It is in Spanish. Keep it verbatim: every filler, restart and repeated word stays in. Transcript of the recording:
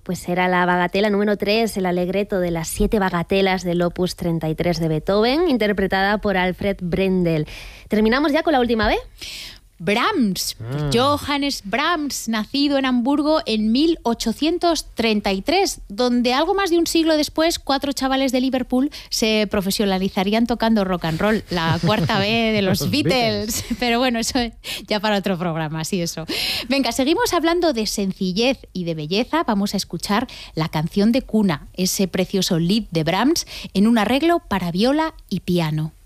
pues era la bagatela número tres, el Allegretto de las siete bagatelas del Opus treinta y tres de Beethoven, interpretada por Alfred Brendel. ¿Terminamos ya con la última B? Brahms, Ah. Johannes Brahms, nacido en Hamburgo en mil ochocientos treinta y tres, donde algo más de un siglo después cuatro chavales de Liverpool se profesionalizarían tocando rock and roll, la cuarta B de los, Los Beatles. Pero bueno, eso ya para otro programa, sí, eso. Venga, seguimos hablando de sencillez y de belleza. Vamos a escuchar la canción de cuna, ese precioso lied de Brahms en un arreglo para viola y piano.